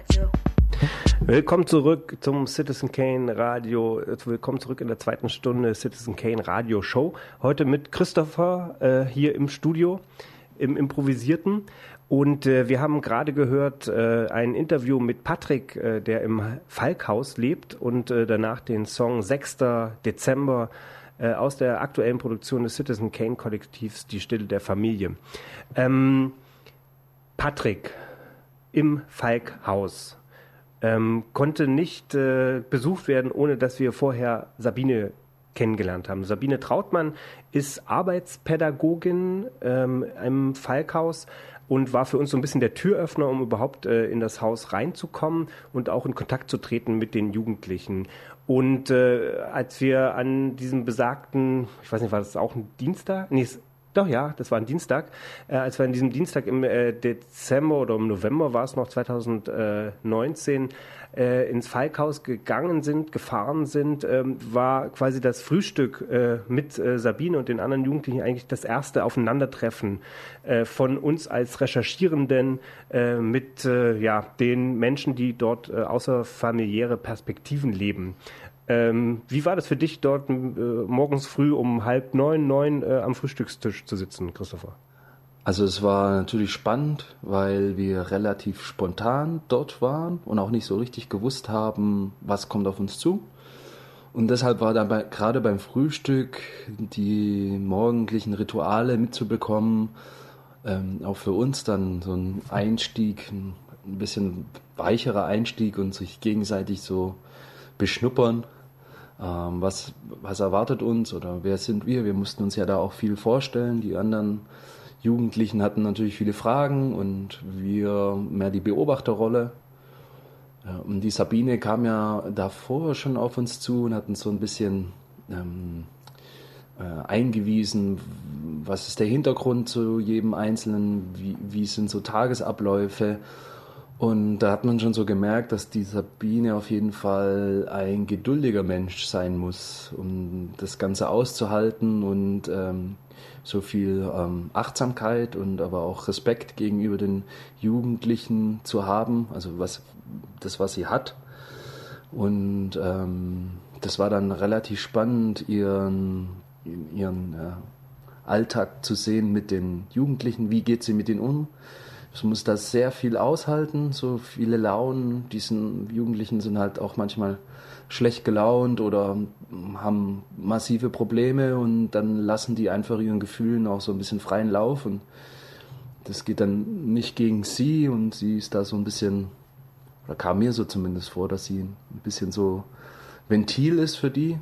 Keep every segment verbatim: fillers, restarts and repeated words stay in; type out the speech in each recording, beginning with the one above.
Willkommen zurück zum Citizen Kane Radio. Willkommen zurück in der zweiten Stunde Citizen Kane Radio Show. Heute mit Christopher äh, hier im Studio, im Improvisierten. Und äh, wir haben gerade gehört äh, ein Interview mit Patrick, äh, der im Falkhaus lebt und äh, danach den Song sechster Dezember äh, aus der aktuellen Produktion des Citizen Kane Kollektivs Die Stille der Familie. Ähm, Patrick im Falkhaus ähm, konnte nicht äh, besucht werden, ohne dass wir vorher Sabine kennengelernt haben. Sabine Trautmann ist Arbeitspädagogin ähm, im Falkhaus und war für uns so ein bisschen der Türöffner, um überhaupt äh, in das Haus reinzukommen und auch in Kontakt zu treten mit den Jugendlichen. Und äh, als wir an diesem besagten, ich weiß nicht, war das auch ein Dienstag? Nee, Doch, ja, das war ein Dienstag. Äh, als wir an diesem Dienstag im äh, Dezember oder im November war es noch zwanzig neunzehn äh, ins Falkhaus gegangen sind, gefahren sind, ähm, war quasi das Frühstück äh, mit äh, Sabine und den anderen Jugendlichen eigentlich das erste Aufeinandertreffen äh, von uns als Recherchierenden äh, mit äh, ja, den Menschen, die dort äh, außerfamiliäre Perspektiven leben. Ähm, wie war das für dich, dort äh, morgens früh um halb neun, neun äh, am Frühstückstisch zu sitzen, Christopher? Also es war natürlich spannend, weil wir relativ spontan dort waren und auch nicht so richtig gewusst haben, was kommt auf uns zu. Und deshalb war dabei gerade beim Frühstück die morgendlichen Rituale mitzubekommen, ähm, auch für uns dann so ein Einstieg, ein bisschen weicherer Einstieg und sich gegenseitig so beschnuppern. Ähm, was, was erwartet uns oder wer sind wir? Wir mussten uns ja da auch viel vorstellen. Die anderen Jugendlichen hatten natürlich viele Fragen und wir mehr die Beobachterrolle. Ja, und die Sabine kam ja davor schon auf uns zu und hat uns so ein bisschen ähm, äh, eingewiesen, was ist der Hintergrund zu jedem Einzelnen, wie, wie sind so Tagesabläufe. Und da hat man schon so gemerkt, dass die Sabine auf jeden Fall ein geduldiger Mensch sein muss, um das Ganze auszuhalten und ähm, so viel ähm, Achtsamkeit und aber auch Respekt gegenüber den Jugendlichen zu haben, also was das, was sie hat. Und ähm, das war dann relativ spannend, ihren, ihren äh, Alltag zu sehen mit den Jugendlichen, wie geht sie mit ihnen um. Ich muss da sehr viel aushalten, so viele Launen. Diese Jugendlichen sind halt auch manchmal schlecht gelaunt oder haben massive Probleme und dann lassen die einfach ihren Gefühlen auch so ein bisschen freien Lauf und das geht dann nicht gegen sie und sie ist da so ein bisschen, oder kam mir so zumindest vor, dass sie ein bisschen so Ventil ist für die,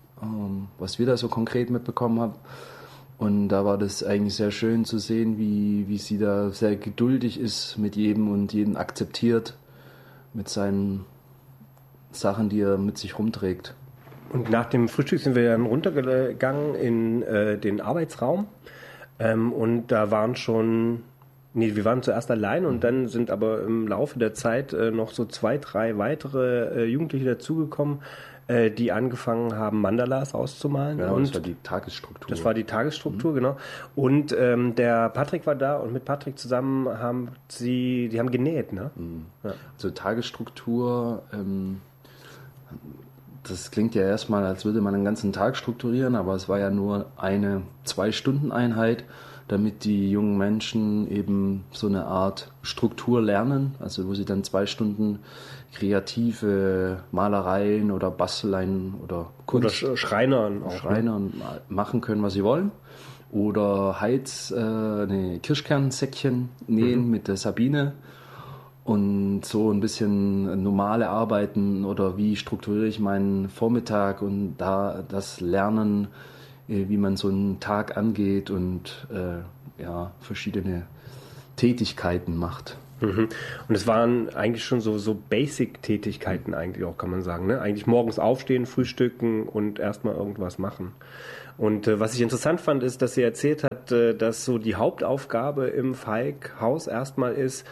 was wir da so konkret mitbekommen haben. Und da war das eigentlich sehr schön zu sehen, wie, wie sie da sehr geduldig ist mit jedem und jeden akzeptiert mit seinen Sachen, die er mit sich rumträgt. Und nach dem Frühstück sind wir dann runtergegangen in äh, den Arbeitsraum ähm, und da waren schon, nee, wir waren zuerst allein und dann sind aber im Laufe der Zeit äh, noch so zwei, drei weitere äh, Jugendliche dazugekommen, die angefangen haben, Mandalas auszumalen. Genau, und das war die Tagesstruktur. Das war die Tagesstruktur, mhm. genau. Und ähm, der Patrick war da und mit Patrick zusammen haben sie, die haben genäht, ne? Mhm. Ja. Also Tagesstruktur, ähm, das klingt ja erstmal, als würde man den ganzen Tag strukturieren, aber es war ja nur eine Zwei-Stunden-Einheit, damit die jungen Menschen eben so eine Art Struktur lernen, also wo sie dann zwei Stunden kreative Malereien oder Basteleien oder Kunst oder Schreinern, auch, Schreinern ne? machen können, was sie wollen. Oder Heiz, äh, nee, Kirschkernsäckchen nähen mhm. mit der Sabine und so ein bisschen normale Arbeiten oder wie strukturiere ich meinen Vormittag und da das Lernen, wie man so einen Tag angeht und äh, ja, verschiedene Tätigkeiten macht. Mhm. Und es waren eigentlich schon so, so Basic-Tätigkeiten eigentlich auch, kann man sagen. Ne? Eigentlich morgens aufstehen, frühstücken und erstmal irgendwas machen. Und äh, was ich interessant fand, ist, dass sie erzählt hat, äh, dass so die Hauptaufgabe im Falkhaus erstmal ist,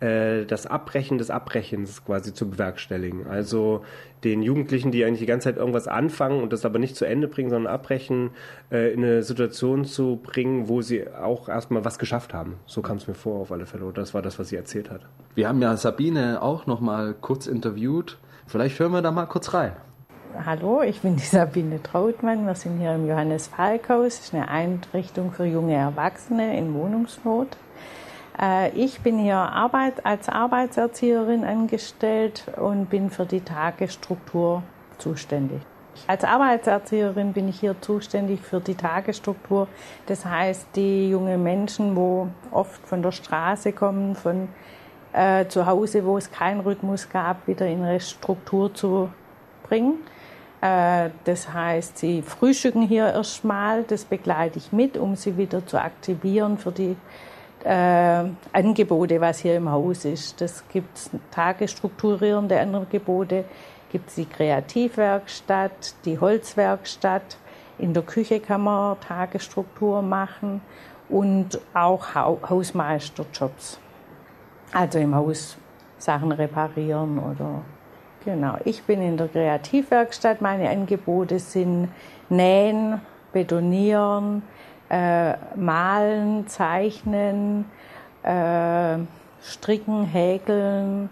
äh, das Abbrechen des Abbrechens quasi zu bewerkstelligen. Also den Jugendlichen, die eigentlich die ganze Zeit irgendwas anfangen und das aber nicht zu Ende bringen, sondern abbrechen, äh, in eine Situation zu bringen, wo sie auch erstmal was geschafft haben. So kam es mir vor auf alle Fälle. Und das war das, was sie erzählt hat. Wir haben ja Sabine auch noch mal kurz interviewt. Vielleicht hören wir da mal kurz rein. Hallo, ich bin die Sabine Trautmann. Wir sind hier im Johannes-Falk-Haus. Das ist eine Einrichtung für junge Erwachsene in Wohnungsnot. Ich bin hier Arbeit, als Arbeitserzieherin angestellt und bin für die Tagesstruktur zuständig. Als Arbeitserzieherin bin ich hier zuständig für die Tagesstruktur. Das heißt, die jungen Menschen, wo oft von der Straße kommen, von äh, zu Hause, wo es keinen Rhythmus gab, wieder in eine Struktur zu bringen. Äh, das heißt, sie frühstücken hier erstmal, das begleite ich mit, um sie wieder zu aktivieren für die Äh, Angebote, was hier im Haus ist. Das gibt es tagesstrukturierende Angebote, gibt es die Kreativwerkstatt, die Holzwerkstatt. In der Küche kann man Tagesstruktur machen und auch ha- Hausmeisterjobs. Also im Haus Sachen reparieren oder genau. Ich bin in der Kreativwerkstatt. Meine Angebote sind Nähen, Betonieren, Äh, malen, zeichnen, äh, stricken, häkeln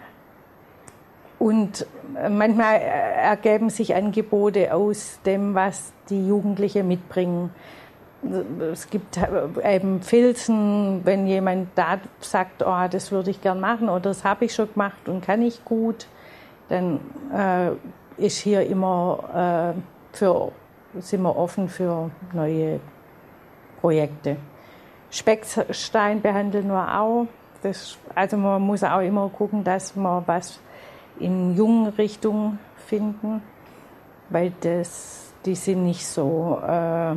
und manchmal ergeben sich Angebote aus dem, was die Jugendlichen mitbringen. Es gibt eben Filzen, wenn jemand da sagt, oh, das würde ich gern machen oder das habe ich schon gemacht und kann ich gut, dann äh, ist hier immer äh, für, sind wir offen für neue Projekte. Speckstein behandeln wir auch. Das, also man muss auch immer gucken, dass wir was in jungen Richtung finden, weil das, die sind nicht so, äh,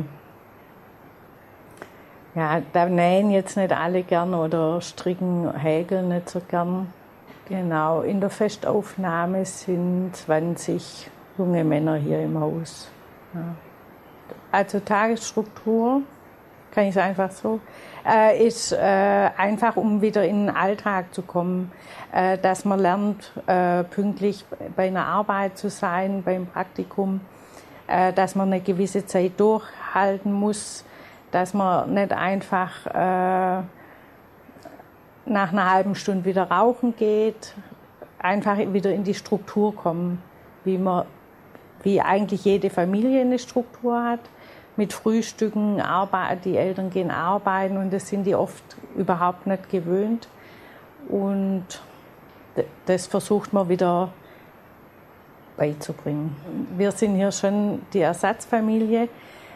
ja, da nähen jetzt nicht alle gern oder stricken, häkeln nicht so gern. Genau, in der Festaufnahme sind zwanzig junge Männer hier im Haus. Ja. Also Tagesstruktur, kann ich es einfach so, äh, ist äh, einfach, um wieder in den Alltag zu kommen, äh, dass man lernt, äh, pünktlich bei einer Arbeit zu sein, beim Praktikum, äh, dass man eine gewisse Zeit durchhalten muss, dass man nicht einfach äh, nach einer halben Stunde wieder rauchen geht, einfach wieder in die Struktur kommen, wie man, wie eigentlich jede Familie eine Struktur hat. Mit Frühstücken, Arbeit, die Eltern gehen arbeiten und das sind die oft überhaupt nicht gewöhnt. Und das versucht man wieder beizubringen. Wir sind hier schon die Ersatzfamilie.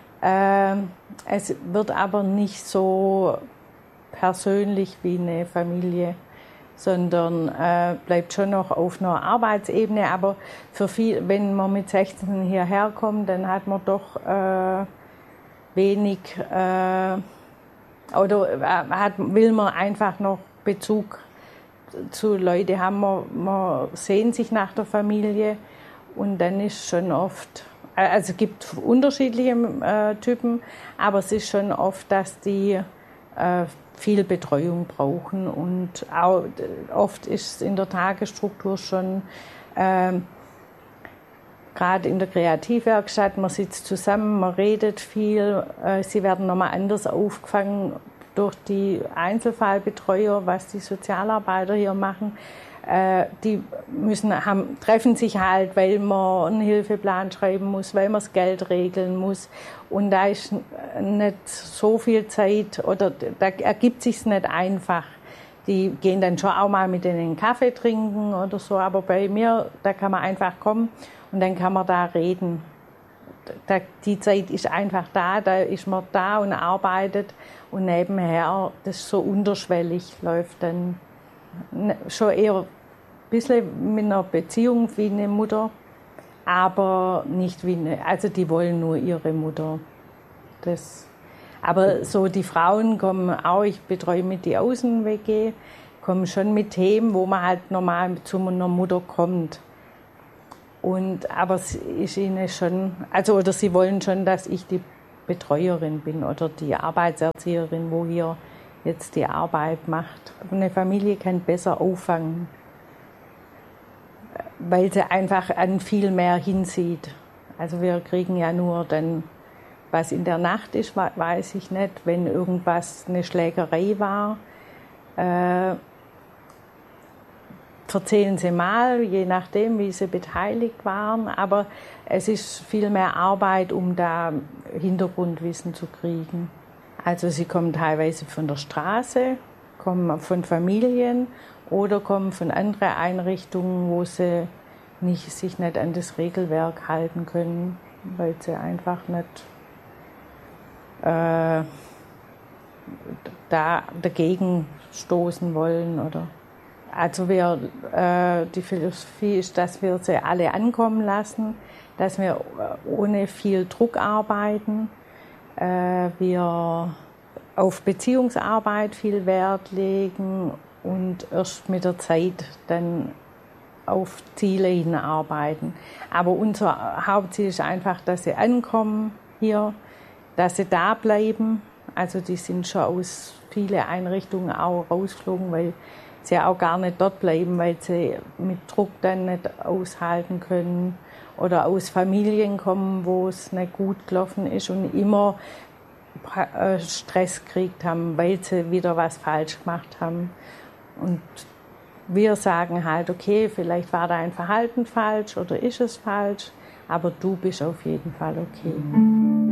Es wird aber nicht so persönlich wie eine Familie, sondern bleibt schon noch auf einer Arbeitsebene. Aber für viel, wenn man mit sechzehn hierher kommt, dann hat man doch wenig äh, oder äh, hat, will man einfach noch Bezug zu Leuten haben, man, man sehnt sich nach der Familie und dann ist schon oft, also es gibt unterschiedliche äh, Typen, aber es ist schon oft, dass die äh, viel Betreuung brauchen und auch, oft ist es in der Tagesstruktur schon äh, gerade in der Kreativwerkstatt, man sitzt zusammen, man redet viel. Sie werden nochmal anders aufgefangen durch die Einzelfallbetreuer, was die Sozialarbeiter hier machen. Die müssen, haben, treffen sich halt, weil man einen Hilfeplan schreiben muss, weil man das Geld regeln muss. Und da ist nicht so viel Zeit oder da ergibt sich es nicht einfach. Die gehen dann schon auch mal mit denen einen Kaffee trinken oder so, aber bei mir, da kann man einfach kommen. Und dann kann man da reden. Da, die Zeit ist einfach da, da ist man da und arbeitet. Und nebenher, das ist so unterschwellig, läuft dann schon eher ein bisschen mit einer Beziehung wie eine Mutter, aber nicht wie eine, also die wollen nur ihre Mutter. Das, aber so die Frauen kommen auch, ich betreue mit die Außen-W G, kommen schon mit Themen, wo man halt normal zu einer Mutter kommt. Und, aber es ist ihnen schon, also oder sie wollen schon, dass ich die Betreuerin bin oder die Arbeitserzieherin, wo hier jetzt die Arbeit macht. Eine Familie kann besser auffangen, weil sie einfach an viel mehr hinsieht. Also wir kriegen ja nur dann, was in der Nacht ist, weiß ich nicht, wenn irgendwas eine Schlägerei war, äh, erzählen sie mal, je nachdem, wie sie beteiligt waren. Aber es ist viel mehr Arbeit, um da Hintergrundwissen zu kriegen. Also sie kommen teilweise von der Straße, kommen von Familien oder kommen von anderen Einrichtungen, wo sie nicht, sich nicht an das Regelwerk halten können, weil sie einfach nicht äh, da dagegen stoßen wollen. Oder. Also wir, äh, die Philosophie ist, dass wir sie alle ankommen lassen, dass wir ohne viel Druck arbeiten, äh, wir auf Beziehungsarbeit viel Wert legen und erst mit der Zeit dann auf Ziele hinarbeiten. Aber unser Hauptziel ist einfach, dass sie ankommen hier, dass sie da bleiben. Also die sind schon aus vielen Einrichtungen auch rausgeflogen, weil sie auch gar nicht dort bleiben, weil sie mit Druck dann nicht aushalten können oder aus Familien kommen, wo es nicht gut gelaufen ist und immer Stress gekriegt haben, weil sie wieder was falsch gemacht haben. Und wir sagen halt, okay, vielleicht war dein Verhalten falsch oder ist es falsch, aber du bist auf jeden Fall okay.